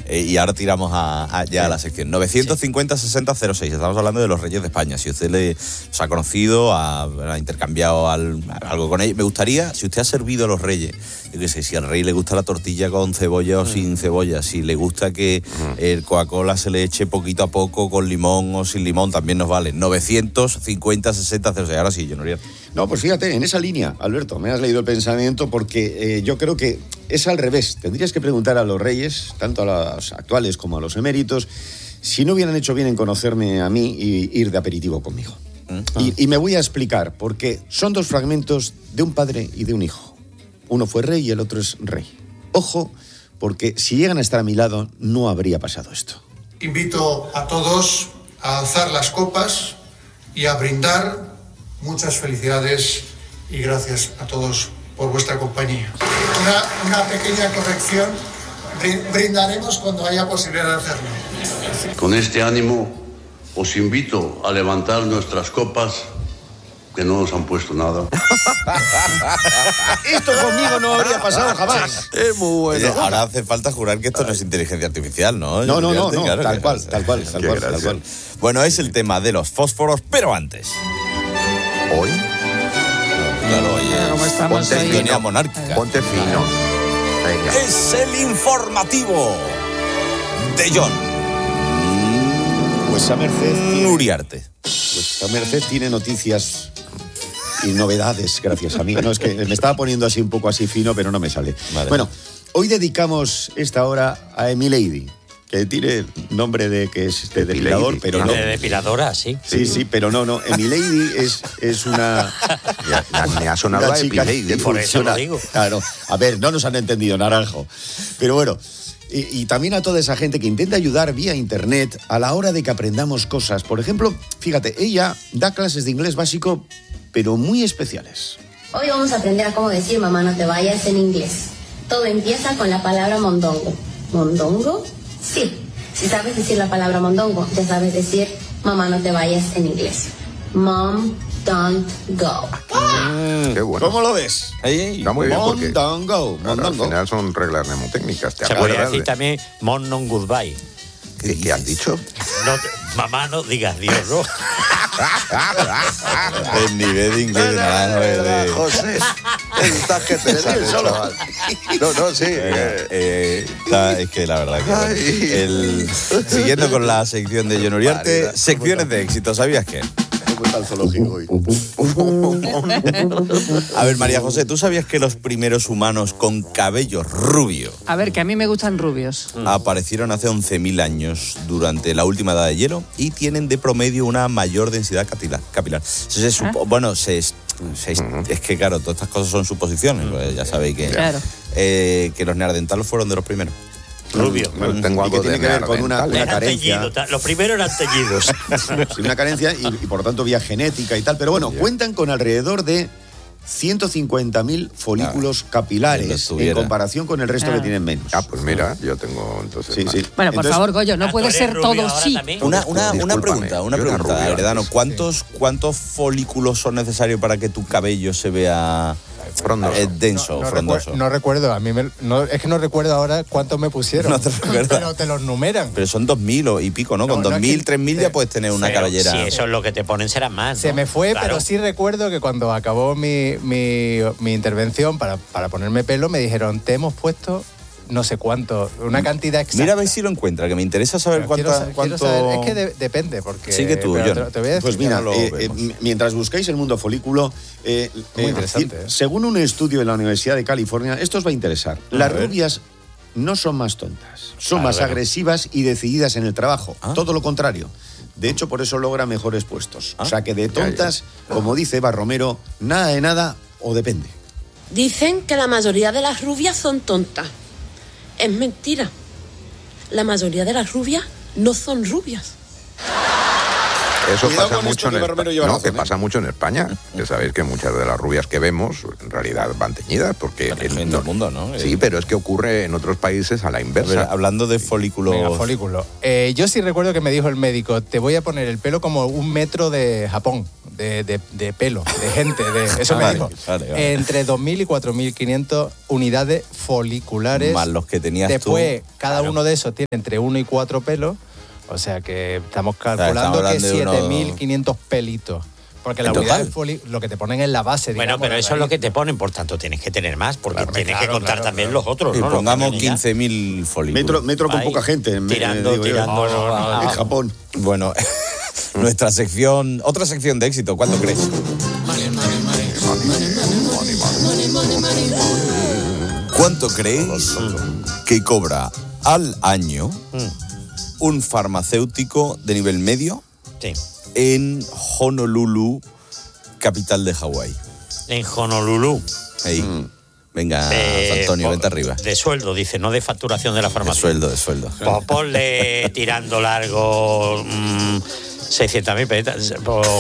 Y ahora tiramos ya a la sección. 950-60-06. Estamos hablando de los Reyes de España. Si usted los ha conocido, ha intercambiado algo con ellos. Me gustaría, si usted ha servido a los Reyes, yo qué sé, si al Rey le gusta la tortilla con cebolla o sin cebolla, si le gusta que el Coca-Cola se le eche poquito a poco con limón o sin limón, también nos vale. 950-60-06. Ahora sí, Jonorier. No, pues fíjate, en esa línea, Alberto, me has leído el pensamiento porque yo creo que es al revés. Tendrías que preguntar a los Reyes, tanto a los actuales como a los eméritos, si no hubieran hecho bien en conocerme a mí y ir de aperitivo conmigo. Y me voy a explicar, porque son dos fragmentos de un padre y de un hijo. Uno fue rey y el otro es rey. Ojo, porque si llegan a estar a mi lado, no habría pasado esto. Invito a todos a alzar las copas y a brindar. Muchas felicidades y gracias a todos por vuestra compañía. Una pequeña corrección. Brindaremos cuando haya posibilidad de hacerlo. Con este ánimo, os invito a levantar nuestras copas, que no nos han puesto nada. Esto conmigo no habría pasado jamás. Es muy bueno. Ahora hace falta jurar que esto no es inteligencia artificial, ¿no? No, claro, tal cual. Bueno, es el tema de los fósforos, pero antes. ¿Hoy? Claro, hoy es sintonía monárquica. Ponte fino. Venga. Es el informativo de John. Pues a merced Uriarte. Pues a merced tiene noticias y novedades, gracias a mí. No, es que me estaba poniendo así un poco así fino, pero no me sale. Vale. Bueno, hoy dedicamos esta hora a Emilady, que tiene nombre de que es de depilador, pero no. De depiladora, sí. Sí, pero no. Emilady es una... Me ha sonado a Emilady. Por eso lo digo. Claro, a ver, no nos han entendido, Naranjo. Pero bueno, y también a toda esa gente que intenta ayudar vía internet a la hora de que aprendamos cosas. Por ejemplo, fíjate, ella da clases de inglés básico, pero muy especiales. Hoy vamos a aprender a cómo decir mamá no te vayas en inglés. Todo empieza con la palabra mondongo. ¿Mondongo? Sí. Si sabes decir la palabra mondongo, ya sabes decir mamá no te vayas en inglés. Mom, don't go. Qué bueno. ¿Cmo lo ves? Está muy bien porque Mondongo. al final son reglas mnemotécnicas. Se podría decir también mon non goodbye. ¿Qué has dicho? Mamá, no digas Dios, ¿no? El nivel de inglés de Naranjo. José, estás que te sales, chaval. No, sí. Es que la verdad que... Siguiendo con la sección de John Uriarte, secciones de éxito, ¿sabías qué? A ver, María José, ¿tú sabías que los primeros humanos con cabello rubio? A ver, que a mí me gustan rubios. Aparecieron hace 11.000 años durante la última edad de hielo y tienen de promedio una mayor densidad capilar. Es que claro, todas estas cosas son suposiciones, pues ya sabéis que los neandertales fueron de los primeros. Rubio. Tengo algo tiene que ver con una carencia. Los primeros eran teñidos. Sí, una carencia y por tanto vía genética y tal. Pero bueno, cuentan con alrededor de 150.000 folículos capilares en comparación con el resto que tienen menos. Pues mira, yo tengo entonces... Sí. Bueno, por favor, Goyo, no puede ser todo sí. Una pregunta, Heredano. ¿Cuántos folículos son necesarios para que tu cabello se vea... denso, frondoso? No recuerdo, es que no recuerdo ahora cuántos me pusieron. No te recuerdas. Pero te los numeran. Pero son 2.000 y pico, ¿no? Con 2.000, 3.000 ya puedes tener una cabellera. Si eso es lo que te ponen será más, ¿no? Se me fue, claro. Pero sí recuerdo que cuando acabó mi intervención para ponerme pelo, me dijeron, te hemos puesto no sé cuánto, una cantidad exacta. Mira a ver si lo encuentra, que me interesa saber cuánto... Quiero saber, es que depende, porque... Sigue tú, John. Te voy a decir, pues mira, mientras buscáis el mundo folículo, muy interesante. Según un estudio de la Universidad de California, esto os va a interesar. Las rubias no son más tontas, son más agresivas y decididas en el trabajo. Todo lo contrario. De hecho, por eso logra mejores puestos. O sea que de tontas, como dice Eva Romero, nada de nada o depende. Dicen que la mayoría de las rubias son tontas. Es mentira. La mayoría de las rubias no son rubias. Eso pasa mucho en España. No, que pasa mucho en España. Que sabéis que muchas de las rubias que vemos en realidad van teñidas porque en todo el mundo, ¿no? Sí, pero es que ocurre en otros países a la inversa. A ver, hablando de folículos. Venga, folículo. Yo sí recuerdo que me dijo el médico, te voy a poner el pelo como 1 metro de Japón. de pelo, de gente, eso me dijo. Vale. Entre 2.000 y 4.500 unidades foliculares. Más los que tenías Después, tú. cada uno de esos tiene entre 1 y 4 pelos. O sea que estamos calculando que 7.500 pelitos. Porque la unidad de lo que te ponen en la base, digamos. Bueno, pero eso es lo que te ponen, por tanto tienes que tener más, porque tienes que contar también los otros. Y ¿no? pongamos 15.000 folículos. Metro con poca gente. Tirando. En Japón. Bueno, nuestra sección, otra sección de éxito, ¿cuánto crees? ¿Cuánto creéis que cobra al año un farmacéutico de nivel medio en Honolulu, capital de Hawái? En Honolulu. Ahí. Venga, Antonio, vente arriba. De sueldo, dice, no de facturación de la farmacia. De sueldo. Pues ponle tirando largo 600.000 pesetas.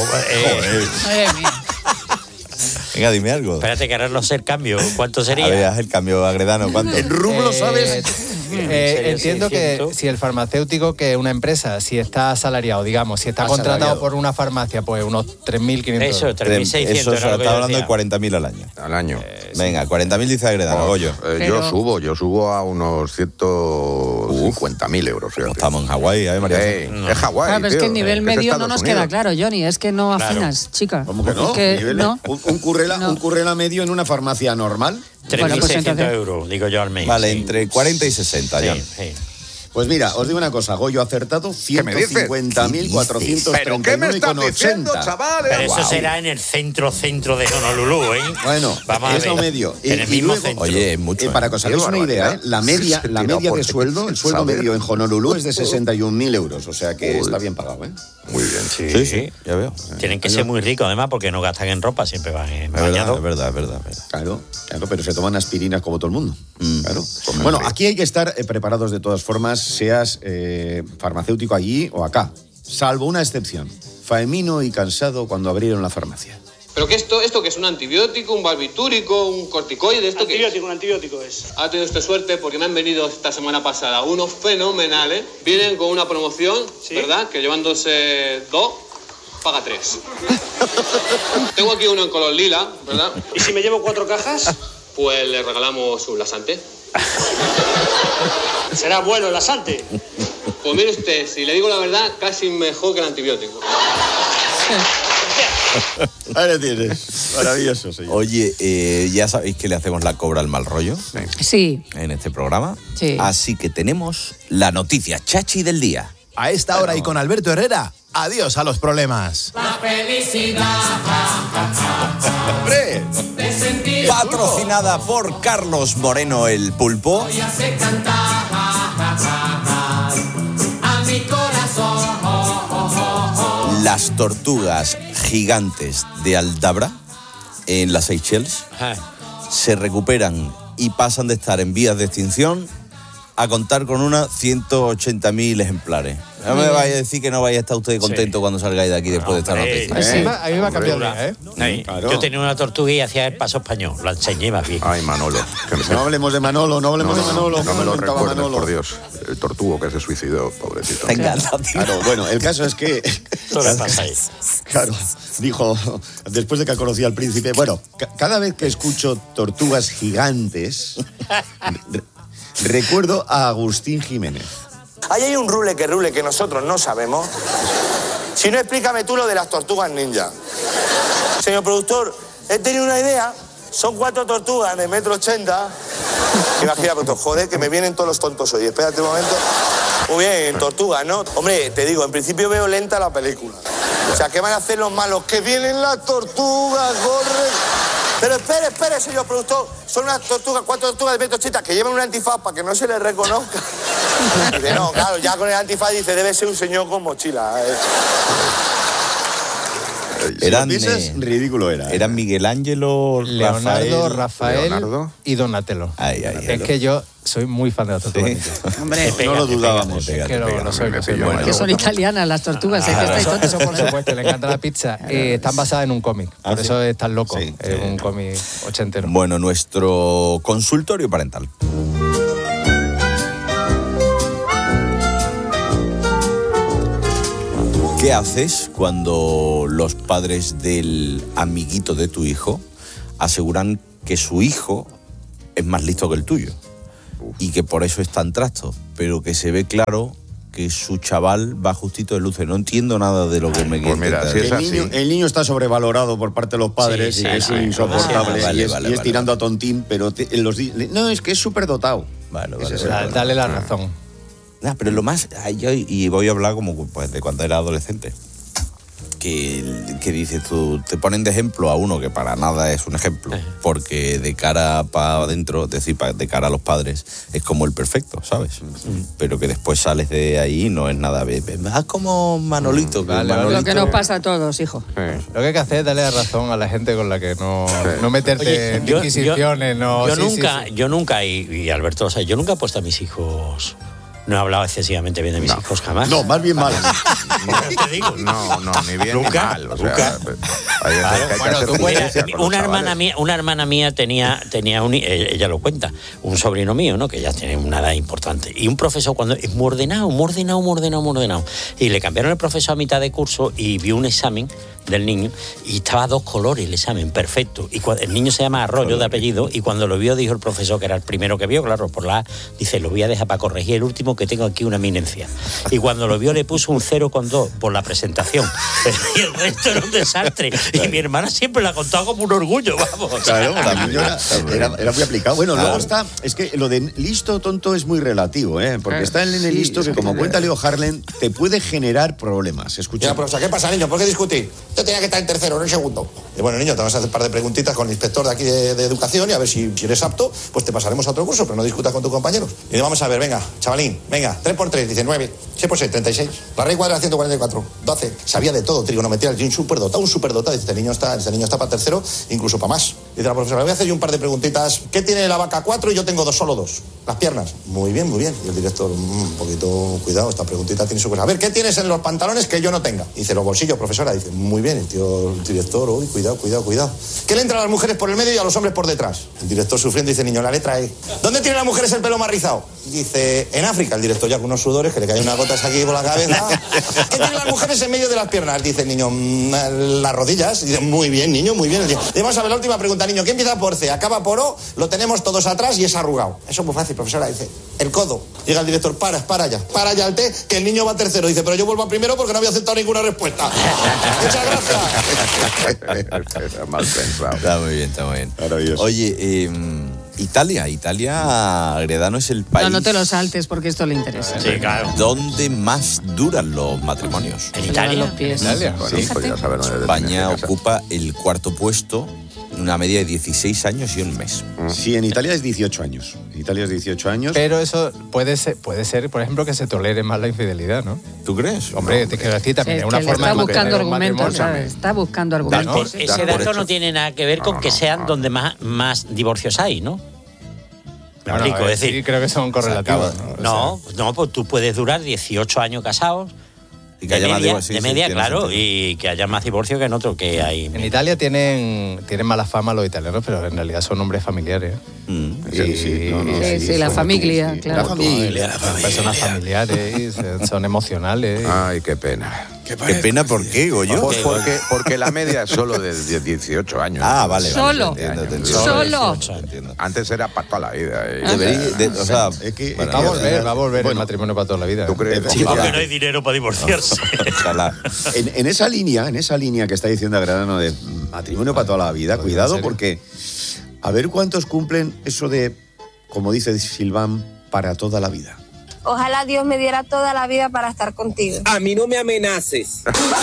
Venga, dime algo. Espérate que ahora no sé el cambio. ¿Cuánto sería? A ver, haz el cambio, Agredano. ¿Cuánto? En rublo, ¿sabes? Entiendo que si el farmacéutico, que es una empresa, si está asalariado, digamos, si está contratado por una farmacia, pues unos 3.500. Eso, 3.600. Eso está hablando de 40.000 al año. Al año. Venga, 40.000 dice Agredano, Goyo. Yo subo a unos 150.000 euros. Fíjate. Estamos en Hawái, María. Es Hawái. Claro, pero es que el nivel medio no nos queda claro, Johnny, es que no afinas, chica. ¿Cómo que no? No. Un currela medio en una farmacia normal. 3.600 euros, digo yo al mes. Vale, entre 40 y 60, John. Sí. Pues mira, os digo una cosa, Goyo ha acertado 150.431,80. ¿Pero qué me estás diciendo, chavales? Pero eso será en el centro de Honolulu, ¿eh? Bueno, vamos es lo medio. En el mismo centro. Oye, es mucho. Para que os hagáis una idea, la media de sueldo, el sueldo medio en Honolulu es de 61.000 euros, o sea que está bien pagado, ¿eh? Muy bien. Sí, ya veo. Tienen que ser muy ricos, además, porque no gastan en ropa, siempre van en bañador. Es verdad. Claro, pero se toman aspirinas como todo el mundo. Claro. Bueno, aquí hay que estar preparados de todas formas, seas farmacéutico allí o acá, salvo una excepción. Faemino y cansado cuando abrieron la farmacia. ¿Pero qué esto que es un antibiótico, un barbitúrico, un corticoide? Un antibiótico es. Ha tenido usted suerte porque me han venido esta semana pasada unos fenomenales. Vienen con una promoción, ¿sí? ¿Verdad? Que llevándose 2, paga 3. Tengo aquí uno en color lila, ¿verdad? ¿Y si me llevo 4 cajas? Pues le regalamos un laxante. ¿Será bueno el laxante? Pues mire usted, si le digo la verdad, casi mejor que el antibiótico. Ahí lo tienes. Maravilloso, señor. Oye, ya sabéis que le hacemos la cobra al mal rollo. Sí. En este programa. Sí. Así que tenemos la noticia chachi del día. A esta hora y con Alberto Herrera, adiós a los problemas. La felicidad. ¡Hombre! Patrocinada por Carlos Moreno el Pulpo. Hoy hace cantar a mi corazón. Las tortugas gigantes de Aldabra, en las Seychelles, se recuperan y pasan de estar en vías de extinción a contar con unas 180.000 ejemplares. No me vaya a decir que no vaya a estar usted contento cuando salgáis de aquí después de esta noticia. A mí me ha cambiado el día, ¿eh? Claro. Yo tenía una tortuga y hacía el paso español. Lo enseñé más bien. Ay, Manolo. No hablemos de Manolo, No me lo recuerdes, por Dios. El tortugo que se suicidó, pobrecito. Te encanta, tío. Claro, bueno, el caso es que... Todo le pasa ahí. Claro, dijo, después de que conocía al príncipe, bueno, cada vez que escucho tortugas gigantes, recuerdo a Agustín Jiménez. Ahí hay un rule que nosotros no sabemos. Si no, explícame tú lo de las tortugas ninja. Señor productor, he tenido una idea. Son 4 tortugas de 1,80 m. Imagina, pero joder, que me vienen todos los tontos hoy. Espérate un momento. Muy bien, tortugas, ¿no? Hombre, te digo, en principio veo lenta la película. O sea, ¿qué van a hacer los malos? Que vienen las tortugas, corren. Pero espere, señor productor. Son unas tortugas, 4 tortugas de 1,80 m que llevan un antifaz para que no se les reconozca. Dice, no, claro, ya con el antifaz dice, debe ser un señor con mochila. Eran, ridículo era. Eran Miguel Ángelo, Leonardo, Rafael y Donatello. Es que yo soy muy fan de las tortugas. Hombre, no lo dudábamos. Que son italianas las tortugas. Eso por supuesto, le encanta la pizza. Están basadas en un cómic, por eso es tan loco. Es un cómic ochentero. Bueno, nuestro consultorio parental. ¿Qué haces cuando los padres del amiguito de tu hijo aseguran que su hijo es más listo que el tuyo y que por eso está en trasto, pero que se ve claro que su chaval va justito de luces? No entiendo nada de lo que me pues mira, si es así. El niño está sobrevalorado por parte de los padres y es insoportable y es tirando a tontín, pero no, es que es súper dotado. Dale la razón. Pero lo más... Y voy a hablar como pues, de cuando era adolescente. Que dices tú, te ponen de ejemplo a uno que para nada es un ejemplo, porque de cara para adentro, es decir, de cara a los padres, es como el perfecto, ¿sabes? Pero que después sales de ahí no es nada. Haz como Manolito. Lo que nos pasa a todos, hijo. Lo que hay que hacer es darle la razón a la gente con la que no meterte en inquisiciones. Yo nunca, y Alberto, o sea, yo nunca he puesto a mis hijos... No he hablado excesivamente bien de mis hijos jamás. No, más bien mal. Te digo. No, ni bien ni mal. O sea, una hermana mía tenía ella lo cuenta, un sobrino mío, ¿no? Que ya tiene una edad importante. Y un profesor cuando es muy ordenado. Y le cambiaron el profesor a mitad de curso y vio un examen del niño y estaba a 2 colores el examen, perfecto. Y el niño se llama Arroyo de apellido y cuando lo vio dijo el profesor, que era el primero que vio, claro, por la A, dice, lo voy a dejar para corregir el último que tengo aquí una eminencia. Y cuando lo vio le puso un 0,2 por la presentación. Y el resto era un desastre. Y mi hermana siempre la ha contado como un orgullo, vamos. Claro, también era muy aplicado. Bueno, luego está, es que lo de listo tonto es muy relativo, porque está el nene listo que, como cuenta Leo Harlem, te puede generar problemas. Escucha. Profesor, ¿qué pasa, niño? ¿Por qué discutir? Yo tenía que estar en tercero, no en segundo. Y bueno, niño, te vamos a hacer un par de preguntitas con el inspector de aquí de educación y a ver si eres apto, pues te pasaremos a otro curso, pero no discutas con tus compañeros. Y le vamos a ver, venga, chavalín, venga, 3 por 3, dice 9, 6 por 6, 36. La raíz cuadrada 144, 12. Sabía de todo, trigonometría, un superdotado. Dice, este niño está para tercero, incluso para más. Dice la profesora, le voy a hacer yo un par de preguntitas. ¿Qué tiene la vaca 4 y yo tengo solo 2? Las piernas. Muy bien. Y el director, un poquito, cuidado, esta preguntita tiene su cosa. A ver, ¿qué tienes en los pantalones que yo no tenga? Dice, los bolsillos, profesora. Dice, muy bien, el director, uy, cuidado. ¿Qué le entra a las mujeres por el medio y a los hombres por detrás? El director sufriendo dice, niño, la letra E. ¿Dónde tienen las mujeres el pelo más rizado? Dice, en África. El director ya con unos sudores que le caen unas gotas aquí por la cabeza. ¿Qué tienen las mujeres en medio de las piernas? Dice el niño, las rodillas. Dice, muy bien, niño, muy bien. Le vamos a ver la última pregunta, niño. ¿Qué empieza por C? Acaba por O, lo tenemos todos atrás y es arrugado. Eso es muy fácil, profesora. Dice, el codo. Llega el director, para ya el té, que el niño va tercero. Dice, pero yo vuelvo a primero porque no había aceptado ninguna respuesta. Muchas gracias. Mal pensado. Está muy bien. Maravilloso. Oye, Italia, Gredano, es el país... No te lo saltes porque esto le interesa. Sí, claro. ¿Dónde más duran los matrimonios? ¿En Italia? Los pies. Italia. Bueno, pues ya saber dónde España ocupa el 4º puesto, una media de 16 años y un mes. Sí, en Italia es 18 años. Pero eso puede ser, por ejemplo, que se tolere más la infidelidad, ¿no? ¿Tú crees? Hombre, te quiero decir, también es una forma está de buscando argumentos, ¿sabes? Está buscando argumentos. Ese dato no tiene nada que ver con que sean donde más divorcios hay, ¿no? Me explico, es decir... Sí, creo que son correlativos. No, pues tú puedes durar 18 años casados. Y que haya más divorcio, de media, claro, y que haya más divorcio que en otro que hay. En Italia tienen mala fama los italianos, pero en realidad son hombres familiares. Sí, la familia, claro. La familia. Personas familiares, son emocionales. Ay, qué pena. ¿Qué pena? ¿Por qué, Goyo? Pues porque la media es solo de 18 años. Ah, vale. Solo. Solo. Antes era para toda la vida. Va a volver el matrimonio para toda la vida. ¿Tú crees? Aunque no hay dinero para divorciarse. Ojalá. En esa línea que está diciendo Agradano de matrimonio para toda la vida, cuidado porque a ver cuántos cumplen eso de, como dice Silván, para toda la vida. Ojalá Dios me diera toda la vida para estar contigo. A mí no me amenaces.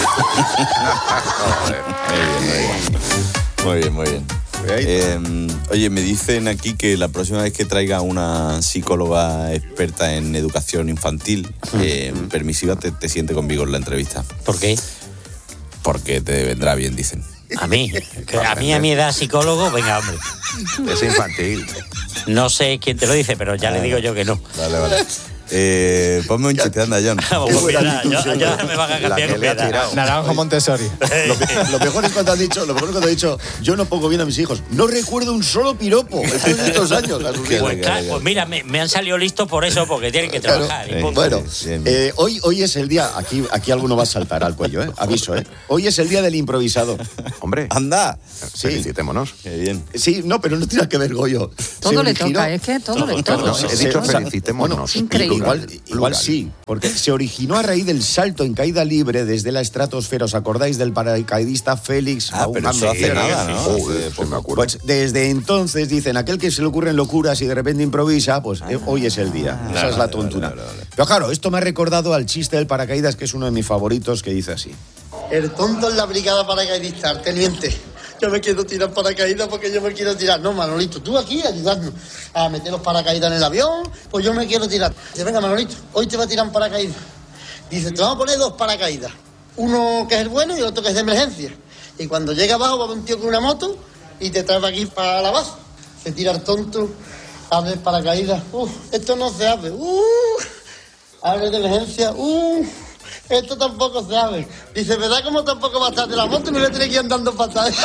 Muy bien. Oye, me dicen aquí que la próxima vez que traiga una psicóloga experta en educación infantil permisiva te siente conmigo en la entrevista. ¿Por qué? Porque te vendrá bien, dicen. A mí a mi edad psicólogo, venga, hombre. Es infantil. No sé quién te lo dice, pero ya le digo yo que no. Vale. Ponme un chiste, anda, John. Ya me van a cambiar que piedra. Naranjo Montessori. Lo mejor es cuando has dicho, yo no pongo bien a mis hijos. No recuerdo un solo piropo después de estos años. Pues mira, me han salido listos por eso, porque tienen que trabajar. Claro. Bueno, hoy es el día, aquí alguno va a saltar al cuello, aviso, Hoy es el día del improvisado. Hombre, anda. Sí. Felicitémonos. Qué bien. Sí, no, pero no tiene que ver, Goyo. Todo le toca, es que todo le toca. He dicho felicitémonos. Increíble. Igual sí, porque se originó a raíz del salto en caída libre desde la estratosfera. ¿Os acordáis del paracaidista Félix? Pero eso hace nada, ¿no? Me acuerdo. Pues desde entonces dicen, aquel que se le ocurren locuras y de repente improvisa, pues hoy es el día. Esa es la tontuna. Pero claro, esto me ha recordado al chiste del paracaídas, que es uno de mis favoritos, que dice así. El tonto en la brigada paracaidista, teniente. Yo me quiero tirar paracaídas porque yo me quiero tirar. No, Manolito, tú aquí ayudando a meter los paracaídas en el avión, pues yo me quiero tirar. Dice, venga, Manolito, hoy te va a tirar un paracaídas. Dice, te vamos a poner 2 paracaídas. Uno que es el bueno y otro que es de emergencia. Y cuando llega abajo va a haber un tío con una moto y te trae aquí para la base. Se tira el tonto, abre el paracaídas. Esto no se abre. Abre de emergencia. Esto tampoco se abre. Dice, ¿verdad cómo tampoco va a estar de la moto? Me voy a tener que ir andando para atrás.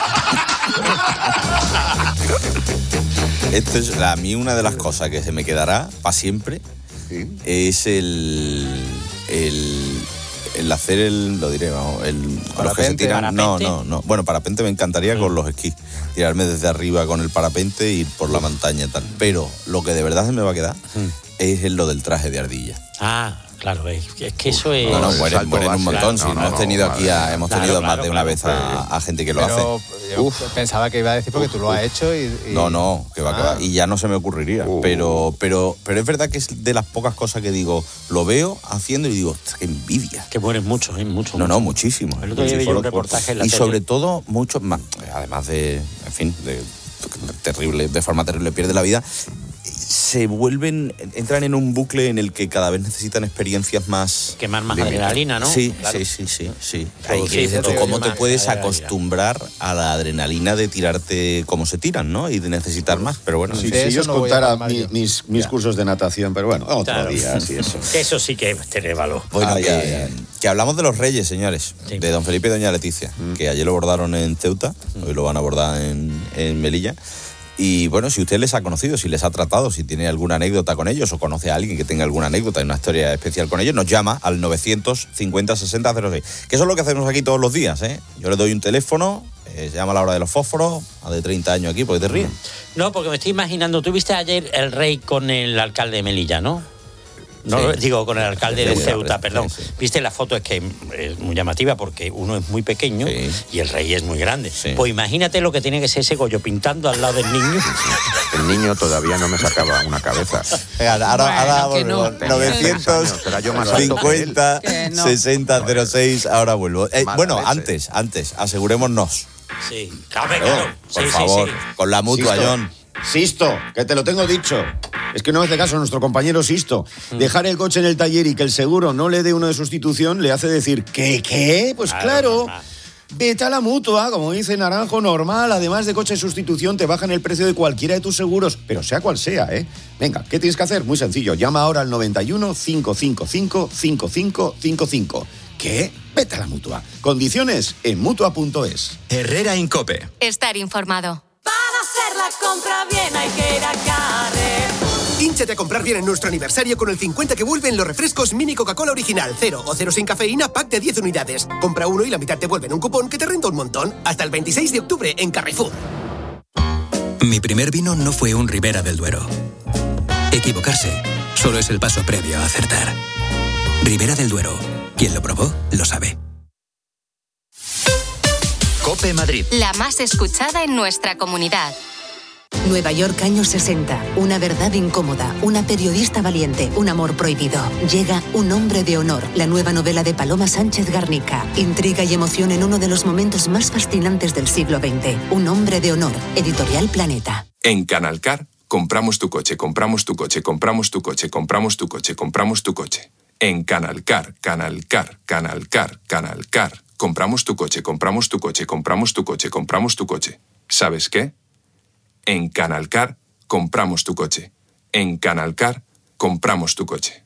Esto es a mí una de las cosas que se me quedará para siempre. ¿Sí? Es el hacer lo diré, vamos, con los que se tiran. No. Bueno, parapente me encantaría con los esquís. Tirarme desde arriba con el parapente e ir por la montaña y tal. Pero lo que de verdad se me va a quedar es lo del traje de ardilla. Claro, es que eso es... No, mueren un montón. Hemos tenido más de una vez a gente que lo hace. Yo pensaba que iba a decir porque tú lo has hecho y... No, que va. Y ya no se me ocurriría. Pero es verdad que es de las pocas cosas que digo, lo veo haciendo y digo, qué envidia. Que mueren muchos, mucho. No, muchísimo. El otro día vi un reportaje en la tele. Y sobre todo, muchos más, además de, en fin, de forma terrible pierde la vida, entran en un bucle en el que cada vez necesitan experiencias más... Quemar más adrenalina, ¿no? Sí, claro. sí. ¿Cómo te puedes acostumbrar a la adrenalina de tirarte como se tiran, ¿no? Y de necesitar más, pero bueno. Si yo os contara mis cursos de natación, pero bueno, otro día, así eso. Eso sí que tiene valor. Bueno, que hablamos de los Reyes, señores, de don Felipe y doña Leticia, que ayer lo bordaron en Ceuta, hoy lo van a bordar en Melilla. Y bueno, si usted les ha conocido, si les ha tratado, si tiene alguna anécdota con ellos o conoce a alguien que tenga alguna anécdota y una historia especial con ellos, nos llama al 950-60-06. Que eso es lo que hacemos aquí todos los días, ¿eh? Yo le doy un teléfono, se llama a la hora de los fósforos, a de 30 años aquí, porque te ríen. No, porque me estoy imaginando, tú viste ayer el rey con el alcalde de Melilla, ¿no? No, digo, con el alcalde de Ceuta, perdón. Sí. Viste, la foto es que es muy llamativa porque uno es muy pequeño y el rey es muy grande. Sí. Pues imagínate lo que tiene que ser ese Goyo pintando al lado del niño. El niño todavía no me sacaba una cabeza. Ahora 950 60 06, ahora vuelvo. Bueno, antes, asegurémonos. Sí, claro. Por favor, con la mutua, John. Sisto, que te lo tengo dicho. Es que no hace caso a nuestro compañero Sisto. Dejar el coche en el taller y que el seguro no le dé uno de sustitución le hace decir, ¿qué? Pues claro. Vete a la mutua, como dice Naranjo, normal. Además de coche de sustitución, te bajan el precio de cualquiera de tus seguros, pero sea cual sea, ¿eh? Venga, ¿qué tienes que hacer? Muy sencillo. Llama ahora al 91 555 5555. ¿Qué? Vete a la mutua. Condiciones en mutua.es. Herrera Incope. Estar informado. Hacer la compra bien hay que ir a Carrefour. Hínchate a comprar bien en nuestro aniversario con el 50 que vuelven los refrescos Mini Coca-Cola Original, 0 o 0 sin cafeína, pack de 10 unidades. Compra uno y la mitad te vuelven un cupón que te renta un montón. Hasta el 26 de octubre en Carrefour. Mi primer vino no fue un Ribera del Duero. Equivocarse solo es el paso previo a acertar. Ribera del Duero. Quien lo probó, lo sabe. COPE Madrid. La más escuchada en nuestra comunidad. Nueva York, años 60. Una verdad incómoda, una periodista valiente, un amor prohibido. Llega Un hombre de honor, la nueva novela de Paloma Sánchez Garnica. Intriga y emoción en uno de los momentos más fascinantes del siglo XX. Un hombre de honor, editorial Planeta. En Canalcar, compramos tu coche, compramos tu coche, compramos tu coche, compramos tu coche, compramos tu coche. En Canalcar. Compramos tu coche, compramos tu coche, compramos tu coche, compramos tu coche. ¿Sabes qué? En Canalcar compramos tu coche. En Canalcar compramos tu coche.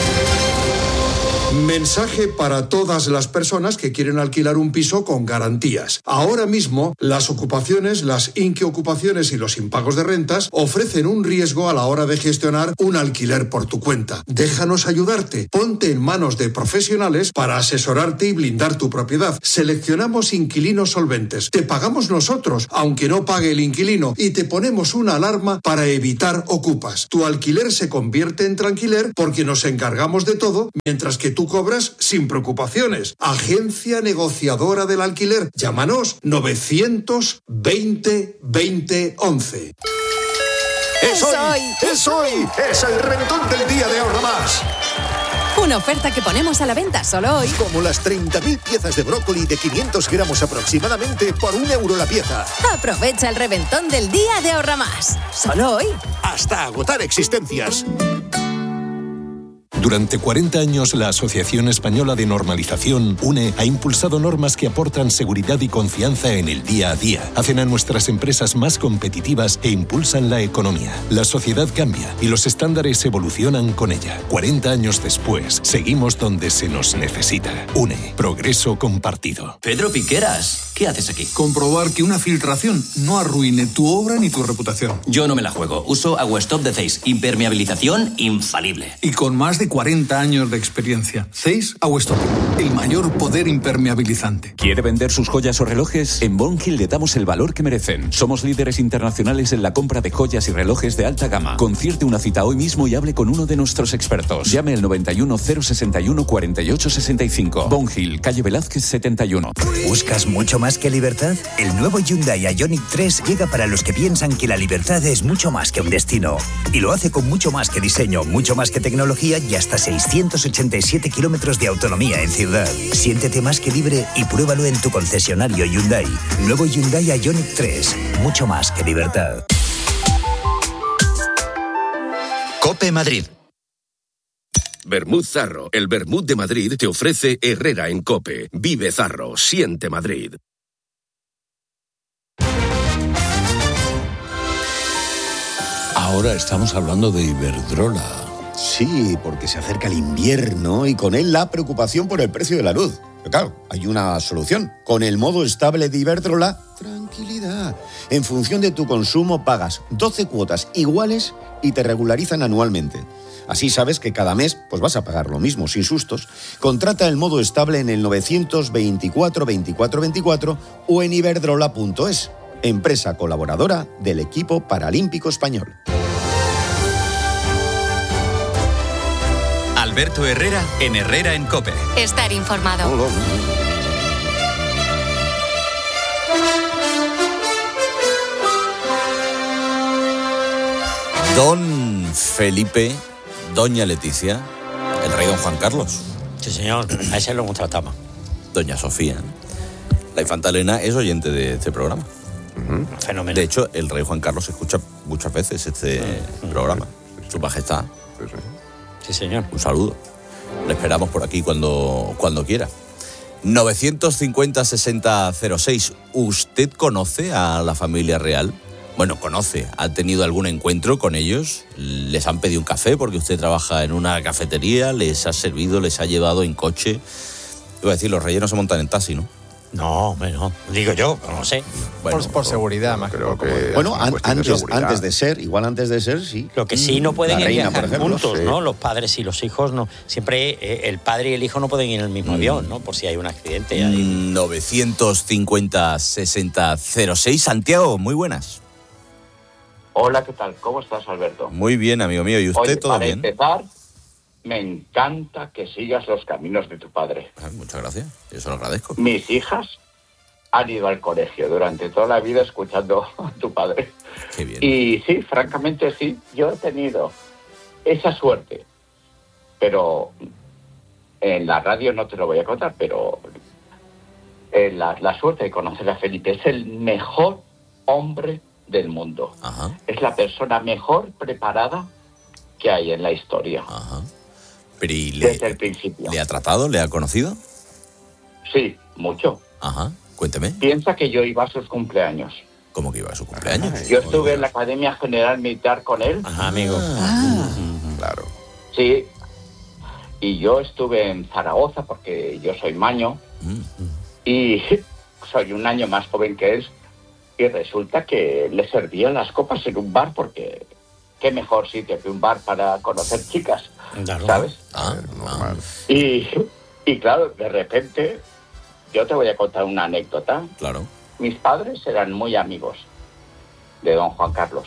Mensaje para todas las personas que quieren alquilar un piso con garantías. Ahora mismo, las ocupaciones, las inquiocupaciones y los impagos de rentas ofrecen un riesgo a la hora de gestionar un alquiler por tu cuenta. Déjanos ayudarte. Ponte en manos de profesionales para asesorarte y blindar tu propiedad. Seleccionamos inquilinos solventes. Te pagamos nosotros, aunque no pague el inquilino, y te ponemos una alarma para evitar ocupas. Tu alquiler se convierte en tranquiler porque nos encargamos de todo, mientras que tú cobras sin preocupaciones. Agencia negociadora del alquiler. Llámanos 920 20 11. ¡Es hoy! ¡Es el reventón del día de Ahorra Más! Una oferta que ponemos a la venta solo hoy. Como las 30.000 piezas de brócoli de 500 gramos aproximadamente por €1 la pieza. Aprovecha el reventón del día de Ahorra Más. Solo hoy. Hasta agotar existencias. Durante 40 años, la Asociación Española de Normalización, UNE, ha impulsado normas que aportan seguridad y confianza en el día a día, hacen a nuestras empresas más competitivas e impulsan la economía. La sociedad cambia y los estándares evolucionan con ella. 40 años después, seguimos donde se nos necesita. UNE, progreso compartido. Pedro Piqueras, ¿qué haces aquí? Comprobar que una filtración no arruine tu obra ni tu reputación. Yo no me la juego. Uso Aguastop de Zeiss. Impermeabilización infalible. Y con más de 40 años de experiencia. Zeiss Aguastop, el mayor poder impermeabilizante. ¿Quiere vender sus joyas o relojes? En Bonhill le damos el valor que merecen. Somos líderes internacionales en la compra de joyas y relojes de alta gama. Concierte una cita hoy mismo y hable con uno de nuestros expertos. Llame al 91 061 48 65. Bonhill, calle Velázquez 71. ¿Buscas mucho más que libertad? El nuevo Hyundai Ioniq 3 llega para los que piensan que la libertad es mucho más que un destino. Y lo hace con mucho más que diseño, mucho más que tecnología y hasta 687 kilómetros de autonomía en ciudad. Siéntete más que libre y pruébalo en tu concesionario Hyundai. Nuevo Hyundai Ioniq 3. Mucho más que libertad. COPE Madrid. Vermut Zarro, el vermut de Madrid, te ofrece Herrera en COPE. Vive Zarro, siente Madrid. Ahora estamos hablando de Iberdrola. Sí, porque se acerca el invierno y con él la preocupación por el precio de la luz. Pero claro, hay una solución. Con el modo estable de Iberdrola, tranquilidad. En función de tu consumo pagas 12 cuotas iguales y te regularizan anualmente. Así sabes que cada mes pues vas a pagar lo mismo, sin sustos. Contrata el modo estable en el 924 24 24 o en iberdrola.es, empresa colaboradora del equipo paralímpico español. Alberto Herrera en Herrera en COPE. Estar informado. Don Felipe, doña Leticia, el rey don Juan Carlos. Sí, señor, a ese lo hemos tratado. Doña Sofía, la infanta Elena es oyente de este programa. Fenómeno. De hecho, el rey Juan Carlos escucha muchas veces este programa. Su majestad. Sí, señor. Un saludo. Le esperamos por aquí cuando quiera. 950-60-06. ¿Usted conoce a la familia real? Bueno, conoce. ¿Ha tenido algún encuentro con ellos? ¿Les han pedido un café porque usted trabaja en una cafetería? ¿Les ha servido? ¿Les ha llevado en coche? Iba a decir, los reyes no se montan en taxi, ¿no? No, bueno, digo yo, no sé. Bueno, por seguridad, más creo que bueno, antes de ser, sí. Lo que sí no pueden reina, viajar juntos, sí, ¿no? Los padres y los hijos no. Siempre el padre y el hijo no pueden ir en el mismo avión, ¿no? Por si hay un accidente. 950-60-06. Santiago, muy buenas. Hola, ¿qué tal? ¿Cómo estás, Alberto? Muy bien, amigo mío. ¿Y usted? Oye, todo bien? Para empezar, me encanta que sigas los caminos de tu padre. Muchas gracias, yo se lo agradezco. Mis hijas han ido al colegio durante toda la vida escuchando a tu padre. Qué bien. Y sí, francamente sí, yo he tenido esa suerte. Pero en la radio no te lo voy a contar, pero la suerte de conocer a Felipe. Es el mejor hombre del mundo. Ajá. Es la persona mejor preparada que hay en la historia. Ajá. Pero desde el principio. ¿Le ha tratado? ¿Le ha conocido? Sí, mucho. Ajá, cuénteme. Piensa que yo iba a sus cumpleaños. ¿Cómo que iba a su cumpleaños? Yo estuve en la Academia General Militar con él. Ajá, amigo. Claro. Sí. Y yo estuve en Zaragoza porque yo soy maño y soy un año más joven que él. Y resulta que le servían las copas en un bar porque qué mejor sitio que un bar para conocer chicas, ¿sabes? Normal. Y claro, de repente, yo te voy a contar una anécdota. Claro. Mis padres eran muy amigos de don Juan Carlos.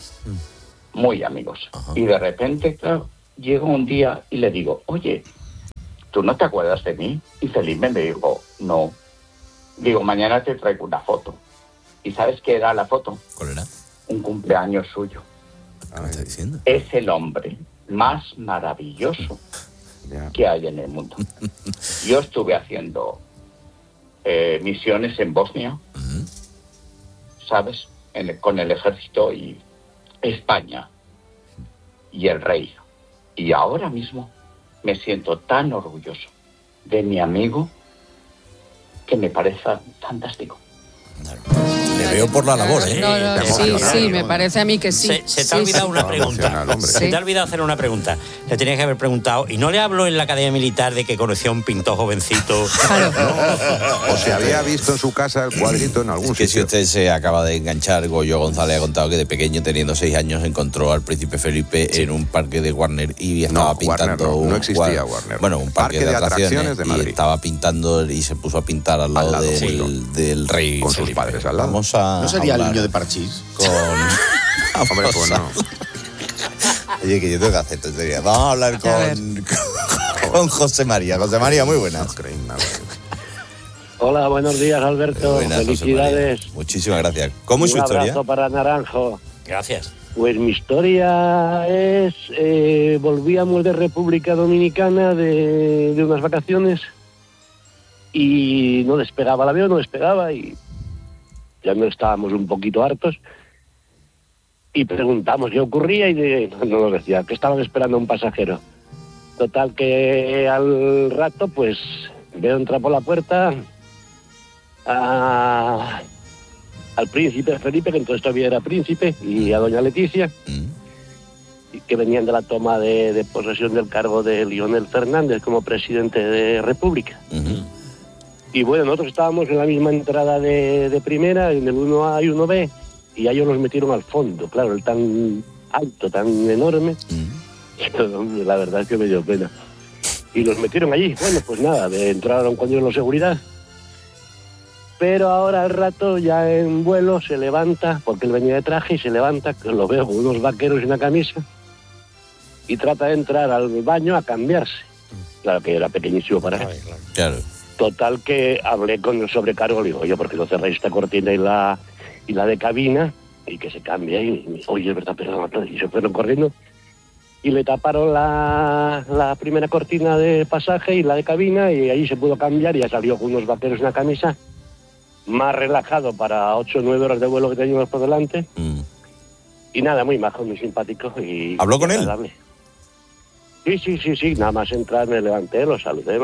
Muy amigos. Ajá. Y de repente, claro, llego un día y le digo, oye, ¿tú no te acuerdas de mí? Y Felipe me dijo, no. Digo, mañana te traigo una foto. ¿Y sabes qué era la foto? ¿Cuál era? Un cumpleaños suyo. ¿Qué me estás diciendo? Es el hombre más maravilloso que hay en el mundo. Yo estuve haciendo misiones en Bosnia, ¿sabes? Con el ejército y España y el rey. Y ahora mismo me siento tan orgulloso de mi amigo que me parece fantástico. Le veo por la labor, ¿eh? Sí, me parece a mí que sí. Se te ha olvidado una pregunta. Se te ha olvidado hacer una pregunta. Le tenías que haber preguntado, ¿y no le habló en la Academia Militar de que conoció a un pintor jovencito? Claro. O se había visto en su casa el cuadrito en algún sitio. sitio. Si usted se acaba de enganchar, Goyo González ha contado que de pequeño, teniendo 6 años, encontró al príncipe Felipe en un parque de Warner y estaba pintando... No existía Warner. Bueno, un parque de atracciones de Madrid. Y estaba pintando y se puso a pintar al lado del rey con Felipe. Sus padres al lado. ¿No sería el niño de Parchís? Hombre, pues no. Oye, que yo tengo que hacer tonterías. Vamos a hablar con José María. José María, muy buenas. Hola, buenos días, Alberto. Buenas, felicidades. Muchísimas gracias. ¿Cómo es su historia? Un abrazo para Naranjo. Gracias. Pues mi historia es... volvíamos de República Dominicana de unas vacaciones y no despegaba el avión, y ya no estábamos un poquito hartos y preguntamos qué ocurría y no nos decía que estaban esperando a un pasajero. Total que al rato pues veo entrar por la puerta al príncipe Felipe, que entonces todavía era príncipe, y a doña Leticia, que venían de la toma de posesión del cargo de Lionel Fernández como presidente de República. Y bueno, nosotros estábamos en la misma entrada de primera, en el 1A y 1B, y a ellos los metieron al fondo, claro, el tan alto, tan enorme, la verdad es que me dio pena. Y los metieron allí, bueno, pues nada, entraron con ellos la seguridad, pero ahora al rato ya en vuelo se levanta, porque él venía de traje y se levanta, que lo veo con unos vaqueros y una camisa, y trata de entrar al baño a cambiarse. Claro que era pequeñísimo para él. Claro. Total que hablé con el sobrecargo, le digo, oye, ¿por qué no cerráis esta cortina y la de cabina? Y que se cambie. Y me dijo, oye, es verdad, perdón. Y se fueron corriendo y le taparon la primera cortina de pasaje y la de cabina, y ahí se pudo cambiar y ya salió con unos vaqueros y una camisa, más relajado para 8 o 9 horas de vuelo que teníamos por delante. Y nada, muy majo, muy simpático. Y ¿habló con él? Sí, nada más entrar me levanté, lo saludé,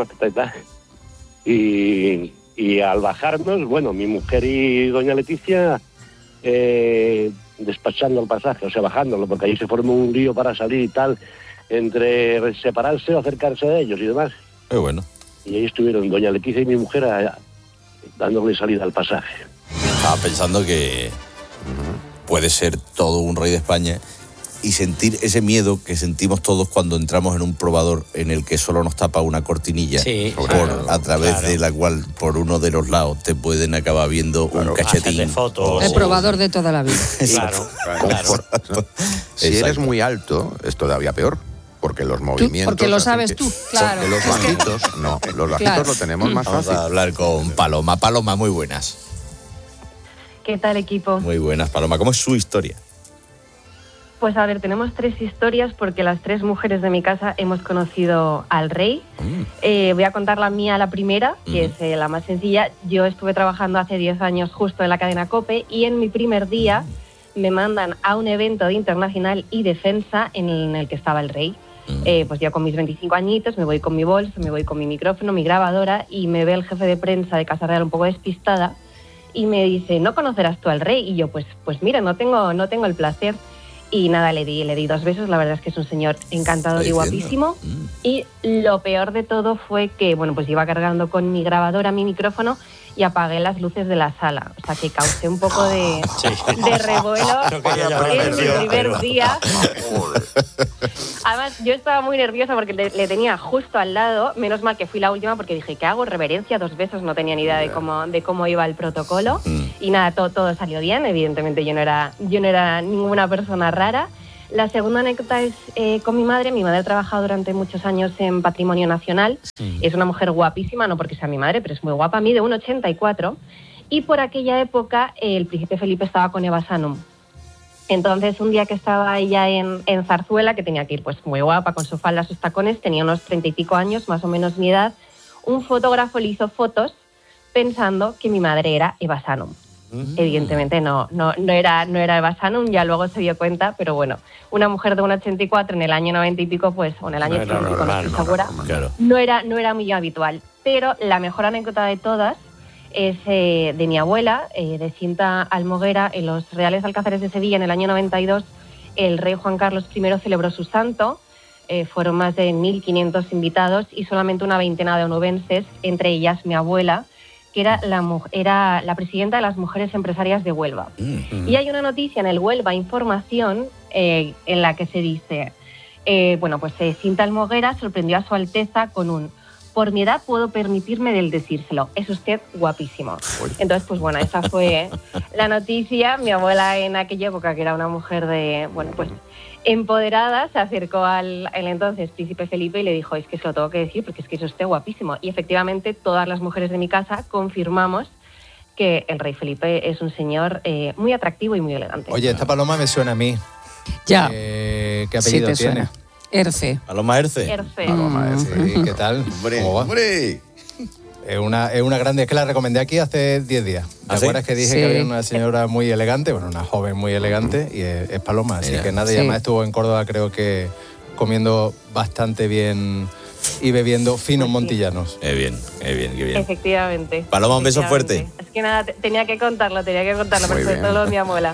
y al bajarnos, bueno, mi mujer y doña Leticia despachando el pasaje, o sea, bajándolo, porque ahí se formó un lío para salir y tal, entre separarse o acercarse de ellos y demás. Bueno. Y ahí estuvieron doña Leticia y mi mujer dándole salida al pasaje. Estaba pensando que puede ser todo un rey de España y sentir ese miedo que sentimos todos cuando entramos en un probador en el que solo nos tapa una cortinilla, a través de la cual por uno de los lados te pueden acabar viendo un cachetín. Fotos. El probador de toda la vida. Claro. Si eres muy alto, es todavía peor. Porque los movimientos... Porque lo sabes tú, claro. Porque los bajitos, los bajitos lo tenemos más fácil. Vamos a hablar con Paloma. Paloma, muy buenas. ¿Qué tal, equipo? Muy buenas, Paloma. ¿Cómo es su historia? Pues a ver, tenemos 3 historias porque las 3 mujeres de mi casa hemos conocido al rey. Voy a contar la mía, la primera, que es la más sencilla. Yo estuve trabajando hace 10 años justo en la cadena COPE y en mi primer día me mandan a un evento de internacional y defensa en el que estaba el rey. Pues yo con mis 25 añitos me voy con mi bolso, me voy con mi micrófono, mi grabadora, y me ve el jefe de prensa de Casa Real un poco despistada y me dice, ¿no conocerás tú al rey? Y yo, pues mira, no tengo el placer. Y nada, le di 2 besos. La verdad es que es un señor encantador y guapísimo. Y lo peor de todo fue que, bueno, pues iba cargando con mi grabadora, mi micrófono, y apagué las luces de la sala. O sea, que causé un poco de revuelo en mi primer día. Además, yo estaba muy nerviosa porque le tenía justo al lado. Menos mal que fui la última porque dije, ¿qué hago? Reverencia, 2 besos. No tenía ni idea de cómo iba el protocolo. Y nada, todo salió bien. Evidentemente yo no era ninguna persona rara. La segunda anécdota es con mi madre. Mi madre ha trabajado durante muchos años en Patrimonio Nacional. Es una mujer guapísima, no porque sea mi madre, pero es muy guapa. Mide 1,84. Y por aquella época el príncipe Felipe estaba con Eva Sanum. Entonces, un día que estaba ella en Zarzuela, que tenía que ir pues muy guapa, con su falda, sus tacones, tenía unos 30 y pico años, más o menos mi edad, un fotógrafo le hizo fotos pensando que mi madre era Eva Sanum. Evidentemente no era Eva Sanum, ya luego se dio cuenta, pero bueno, una mujer de 1,84 en el año 90 y pico, pues, o en el año 80 y pico, no estoy segura, no era muy habitual. Pero la mejor anécdota de todas es de mi abuela, de Cinta Almoguera, en los Reales Alcázares de Sevilla, en el año 92, el rey Juan Carlos I celebró su santo. Fueron más de 1.500 invitados y solamente una veintena de onubenses, entre ellas mi abuela, que era la presidenta de las mujeres empresarias de Huelva. Y hay una noticia en el Huelva Información en la que se dice, Cinta Almoguera sorprendió a su Alteza con un: por mi edad puedo permitirme del decírselo, es usted guapísimo. Entonces, pues bueno, esa fue la noticia. Mi abuela en aquella época, que era una mujer empoderada, se acercó al entonces príncipe Felipe y le dijo, es que se lo tengo que decir porque es que es usted guapísimo. Y efectivamente todas las mujeres de mi casa confirmamos que el rey Felipe es un señor muy atractivo y muy elegante. Oye, esta paloma me suena a mí. Ya. ¿Qué apellido tiene? Suena. Erce. ¿Paloma Erce? Paloma Erce. ¿Qué tal? ¿Cómo va? Es una grande, es que la recomendé aquí hace 10 días. ¿Te acuerdas que dije que había una señora muy elegante? Bueno, una joven muy elegante y es Paloma. Así que nada, y además estuvo en Córdoba, creo que comiendo bastante bien y bebiendo finos montillanos. Qué bien. Efectivamente. Paloma, un beso fuerte. Es que nada, tenía que contarlo, pero sobre todo mi abuela.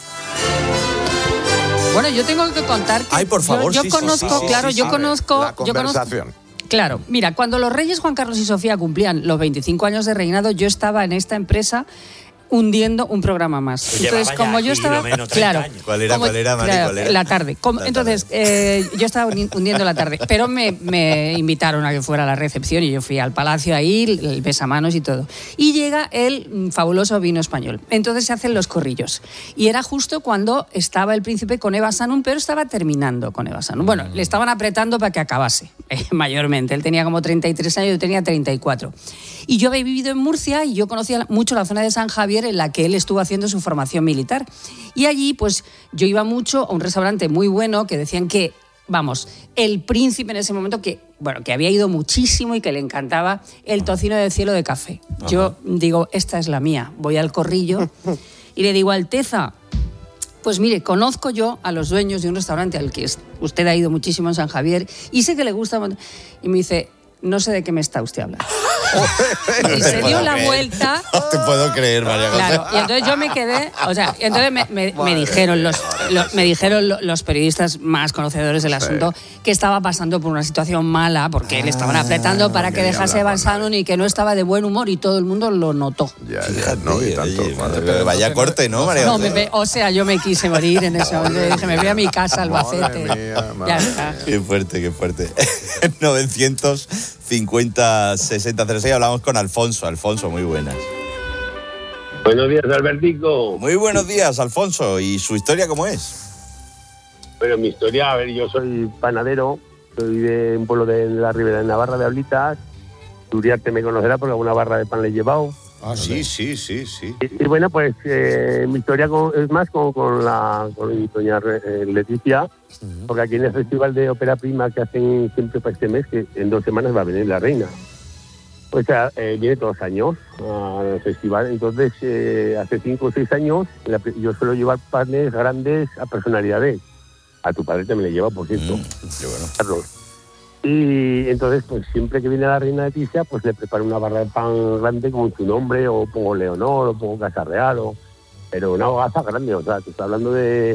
Bueno, yo tengo que contar que ay, por favor, yo conozco. La conversación. Claro, mira, cuando los reyes Juan Carlos y Sofía cumplían los 25 años de reinado, yo estaba en esta empresa hundiendo un programa más. Entonces, como yo estaba... Claro. ¿Cuál era, Mari? Claro, la tarde. Entonces, yo estaba hundiendo la tarde, pero me invitaron a que fuera a la recepción y yo fui al palacio ahí, el besamanos y todo. Y llega el fabuloso vino español. Entonces se hacen los corrillos. Y era justo cuando estaba el príncipe con Eva Sanum, pero estaba terminando con Eva Sanum. Bueno, le estaban apretando para que acabase, mayormente. Él tenía como 33 años, yo tenía 34. Y yo había vivido en Murcia y yo conocía mucho la zona de San Javier, en la que él estuvo haciendo su formación militar. Y allí, pues, yo iba mucho a un restaurante muy bueno que decían que, vamos, el príncipe en ese momento, que había ido muchísimo y que le encantaba el tocino de cielo de café. Ajá. Yo digo, esta es la mía. Voy al corrillo y le digo, Alteza, pues mire, conozco yo a los dueños de un restaurante al que usted ha ido muchísimo en San Javier y sé que le gusta. Y me dice, no sé de qué me está usted hablando. Y se dio la vuelta. No te puedo creer, María José. Claro, y entonces yo me quedé, y entonces me dijeron los periodistas más conocedores del asunto que estaba pasando por una situación mala porque le estaban apretando para que dejase Eva Sanum y que no estaba de buen humor y todo el mundo lo notó. Pero vaya corte, ¿no, María José? No, yo me quise morir en ese momento. Dije, me voy a mi casa, Albacete. Ya está. Qué fuerte. 950-60-06. Hablamos con Alfonso. Alfonso, muy buenas. Buenos días, Albertico. Muy buenos días, Alfonso. ¿Y su historia cómo es? Bueno, mi historia, a ver, yo soy panadero, soy de un pueblo de la Ribera de Navarra, de Ablitas. Uriarte me conocerá porque alguna barra de pan le he llevado. Ah, sí. Y bueno, pues mi historia es más con doña Leticia, porque aquí en el Festival de Ópera Prima que hacen siempre para este mes, que en 2 semanas va a venir la reina. O sea, viene todos los años al festival. Entonces, hace 5 o 6 años, yo suelo llevar panes grandes a personalidades. A tu padre también le lleva, por cierto. Qué bueno. Carlos. Y entonces, pues siempre que viene la reina Leticia, pues le preparo una barra de pan grande con su nombre, o pongo Leonor, o pongo Casa Real, pero una hogaza grande. O sea, te estoy hablando de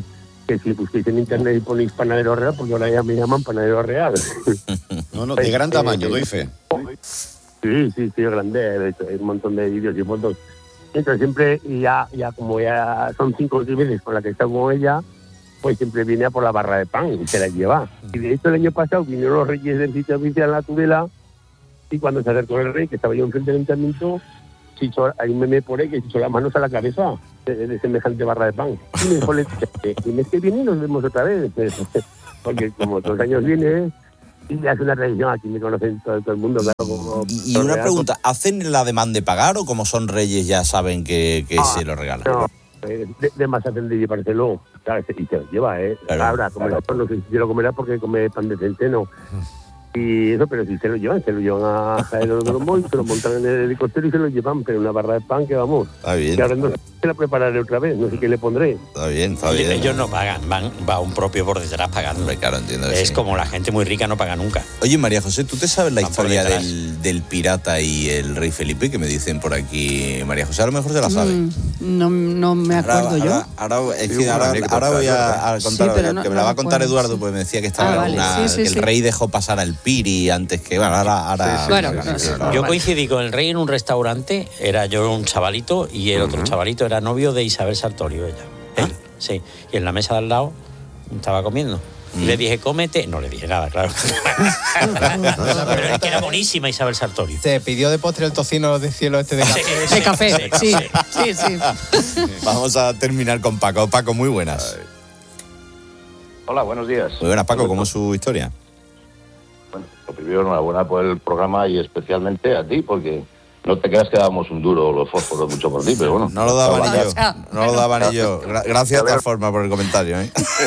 Que si busquéis en internet y ponéis panadero real, porque ahora ya me llaman panadero real. No, de gran tamaño, doy fe. Sí, grande, hay un montón de vídeos y fotos. Entonces siempre, y ya como ya son 5 o 6 veces con la que está con ella, pues siempre viene a por la barra de pan y se la lleva. Y de hecho el año pasado vinieron los reyes del sitio oficial en la Tudela, y cuando se acercó el rey, que estaba yo enfrente del ayuntamiento, hay un meme por ahí que se echó las manos a la cabeza de semejante barra de pan. Y me dijo, el mes que viene nos vemos otra vez, porque como todos los años viene, y hace una tradición, aquí me conocen todo el mundo. Claro, y una pregunta, ¿hacen la demanda de pagar o como son reyes ya saben que se lo regalan? No, de más hacen de llevárselo, claro, y se lo lleva, Claro. Ahora, como no sé si se lo comerá porque come pan de centeno. Y eso, pero si se lo llevan a Jaén de Grombo y se lo montan en el helicóptero y se lo llevan, pero una barra de pan que vamos. Está bien. Y ahora no sé, la prepararé otra vez, no sé qué le pondré. Está bien. Ellos no pagan, va un propio por detrás pagando. Claro, entiendo. Es como la gente muy rica no paga nunca. Oye, María José, ¿tú te sabes la historia del pirata y el rey Felipe? Que me dicen por aquí, María José, a lo mejor se la sabe. No me acuerdo yo. Ahora voy a contar, que me la va a contar Eduardo, porque me decía que estaba que el rey dejó pasar al Piri antes que... Bueno, ahora yo coincidí con el rey en un restaurante, era yo un chavalito y el otro chavalito era novio de Isabel Sartorio, ella. Sí, y en la mesa de al lado estaba comiendo. Y le dije, cómete. No le dije nada, claro. Pero es que era buenísima Isabel Sartorio. ¿Te pidió de postre el tocino de cielo de café? De café, sí. Vamos a terminar con Paco. Paco, muy buenas. Hola, buenos días. Muy buenas, Paco. ¿Cómo es su historia? Bueno, lo primero, enhorabuena por el programa y especialmente a ti, porque no te creas que dábamos un duro los fósforos mucho por ti, pero bueno. No lo daba ni yo. No lo daba ni yo. Gracias de todas formas por el comentario,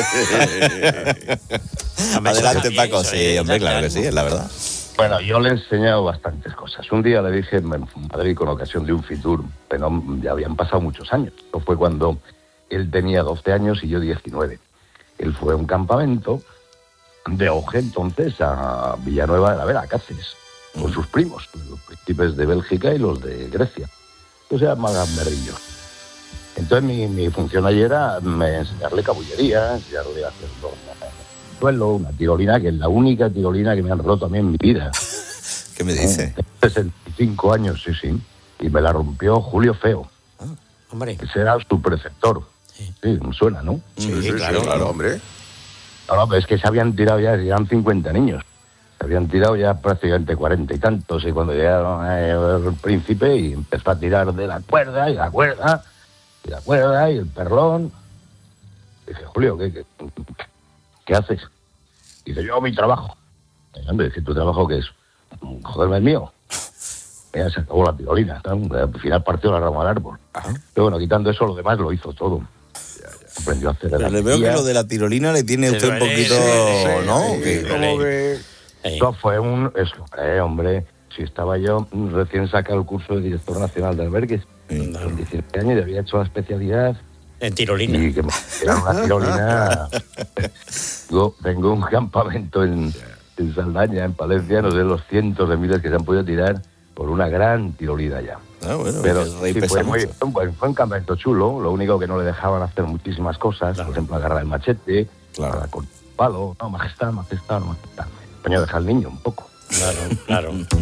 Adelante, Paco. Sí, hombre, claro que sí, es la verdad. Bueno, yo le he enseñado bastantes cosas. Un día le dije en Madrid con ocasión de un Fitur, pero ya habían pasado muchos años. Esto fue cuando él tenía 12 años y yo 19. Él fue a un campamento de Auge, entonces, a Villanueva de la Vera, Cáceres, con sus primos, los príncipes de Bélgica y los de Grecia. Eso se llama gamberrillo. Entonces mi función ayer era enseñarle cabullería, enseñarle a hacer suelo, una tirolina, que es la única tirolina que me han roto a mí en mi vida. ¿Qué me dice? 65 años, sí. Y me la rompió Julio Feo. Hombre. Ese era su preceptor. Sí, suena, ¿no? Sí, claro, hombre. No, pero es que se habían tirado ya, eran 50 niños. Se habían tirado ya prácticamente 40 y tantos. Y cuando llegaron el príncipe y empezó a tirar de la cuerda, y la cuerda, y la cuerda, y el perlón. Dije, Julio, ¿qué haces? Dice, yo mi trabajo. Y, hombre, dice, ¿tu trabajo qué es? Joderme el mío. Ya se acabó la tirolina. Al final partió la rama del árbol. Pero bueno, quitando eso, lo demás lo hizo todo. Aprendió a hacer Pero le veo que lo de la tirolina le tiene usted un poquito, ¿no? Eso fue hombre, si estaba yo recién sacado el curso de director nacional de albergues, con 17 años y había hecho la especialidad en tirolina. Y que era una tirolina. Yo tengo un campamento en Saldaña, en Palencia, no sé los cientos de miles que se han podido tirar por una gran tirolina ya. Bueno, pero sí, fue un campamento chulo, lo único que no le dejaban hacer muchísimas cosas, por ejemplo, agarrar el machete, con palo, no, majestad. Coño, deja al niño un poco. Claro.